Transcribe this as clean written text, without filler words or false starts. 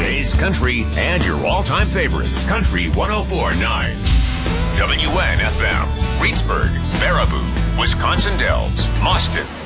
today's country and your all-time favorites. Country 104.9. WNFM, Reedsburg, Baraboo, Wisconsin Dells, Mauston,